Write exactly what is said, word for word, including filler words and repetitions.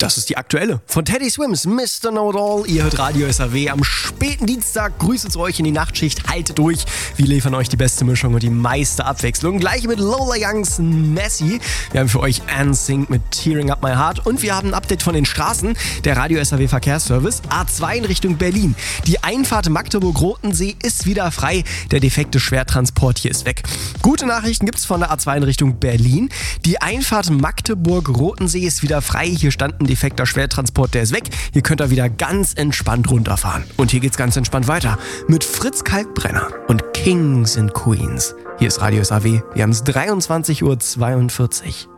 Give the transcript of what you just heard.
Das ist die aktuelle von Teddy Swims, Mister Know-It-All. Ihr hört Radio S R W am späten Dienstag. Grüße zu euch in die Nachtschicht. Haltet durch. Wir liefern euch die beste Mischung und die meiste Abwechslung. Gleich mit Lola Youngs Messi. Wir haben für euch NSYNC mit Tearing Up My Heart. Und wir haben ein Update von den Straßen. Der Radio S R W Verkehrsservice. A zwei in Richtung Berlin. Die Einfahrt Magdeburg-Rotensee ist wieder frei. Der defekte Schwertransport hier ist weg. Gute Nachrichten gibt es von der A zwei in Richtung Berlin. Die Einfahrt Magdeburg-Rotensee ist wieder frei. Hier stand ein defekter Schwertransport, der ist weg. Hier könnt ihr wieder ganz entspannt runterfahren. Und hier geht's ganz entspannt weiter mit Fritz Kalkbrenner und Kings and Queens. Hier ist Radio S R W. Wir haben es dreiundzwanzig Uhr zweiundvierzig.